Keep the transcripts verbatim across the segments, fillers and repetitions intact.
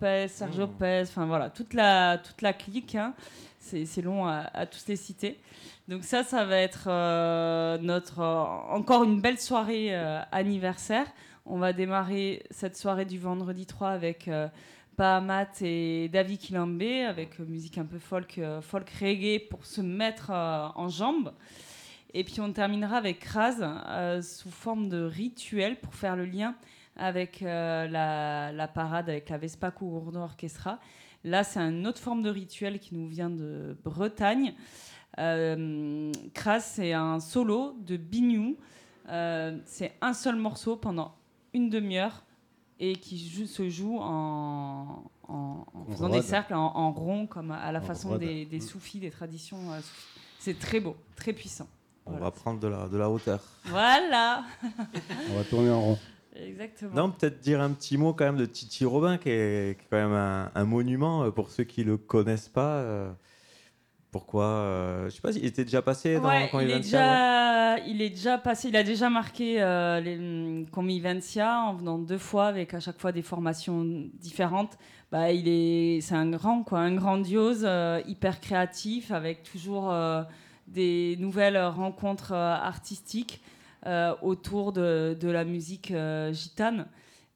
Lopez, Sergio mmh. Pez, enfin voilà, toute la, toute la clique. Hein. C'est, c'est long à, à tous les citer. Donc ça, ça va être euh, notre, euh, encore une belle soirée euh, anniversaire. On va démarrer cette soirée du vendredi trois avec euh, Bahamat et David Kilambe, avec euh, musique un peu folk, euh, folk reggae pour se mettre euh, en jambes. Et puis on terminera avec Kraz euh, sous forme de rituel pour faire le lien avec euh, la, la parade avec la Vespa Kugourdo Orchestra. Là, c'est une autre forme de rituel qui nous vient de Bretagne. Euh, Kraz, c'est un solo de Biniou. Euh, c'est un seul morceau pendant une demi-heure et qui joue, se joue en, en, en faisant des cercles, en, en rond, comme à la en façon des, des soufis, des traditions euh, soufis. C'est très beau, très puissant. On voilà. va prendre de la, de la hauteur. Voilà. On va tourner en rond. Exactement. Non, peut-être dire un petit mot quand même de Titi Robin, qui est, qui est quand même un, un monument pour ceux qui ne le connaissent pas. Euh, pourquoi euh, Je ne sais pas, il était déjà passé dans ouais, Convivencia, il est déjà, ouais. il est déjà passé. Il a déjà marqué euh, les Convivencia en venant deux fois avec à chaque fois des formations différentes. Bah, il est, c'est un grand quoi, un grandiose, euh, hyper créatif, avec toujours euh, des nouvelles rencontres euh, artistiques. Euh, autour de, de la musique euh, gitane.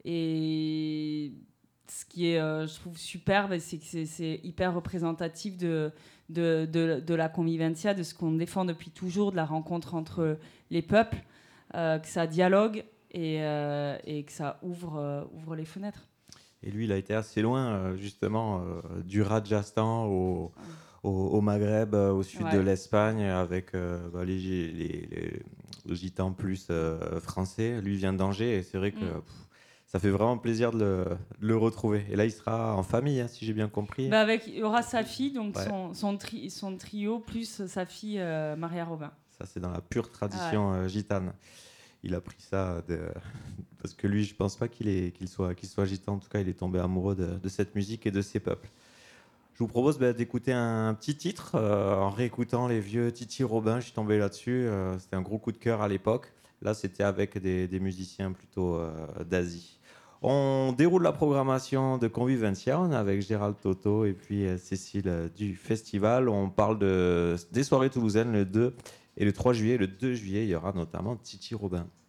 Et ce qui est, euh, je trouve, superbe, c'est que c'est, c'est hyper représentatif de, de, de, de la convivencia, de ce qu'on défend depuis toujours, de la rencontre entre les peuples, euh, que ça dialogue et, euh, et que ça ouvre, euh, ouvre les fenêtres. Et lui, il a été assez loin, justement, euh, du Rajasthan au... Au, au Maghreb, euh, au sud ouais. de l'Espagne, avec euh, bah, les, les, les, les gitans plus euh, français. Lui vient d'Angers et c'est vrai que mm. pff, ça fait vraiment plaisir de le, de le retrouver. Et là, il sera en famille, hein, si j'ai bien compris. Bah avec, il y aura sa fille, donc ouais. son, son, tri, son trio, plus sa fille euh, Maria Robin. Ça, c'est dans la pure tradition ouais. euh, gitane. Il a pris ça de... parce que lui, je ne pense pas qu'il, est, qu'il, soit, qu'il soit gitan. En tout cas, il est tombé amoureux de, de cette musique et de ses peuples. Je vous propose bah, d'écouter un petit titre. Euh, en réécoutant les vieux Titi Robin, je suis tombé là-dessus. Euh, c'était un gros coup de cœur à l'époque. Là, c'était avec des, des musiciens plutôt euh, d'Asie. On déroule la programmation de Convivencia. On est avec Gérald Toto et puis euh, Cécile euh, du festival. On parle de, des soirées toulousaines le deux et le trois juillet. Le deux juillet, il y aura notamment Titi Robin.